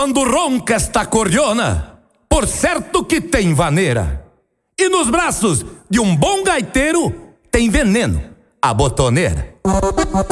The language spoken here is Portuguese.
Quando ronca esta cordiona, por certo que tem vaneira. E nos braços de um bom gaiteiro tem veneno, a botoneira.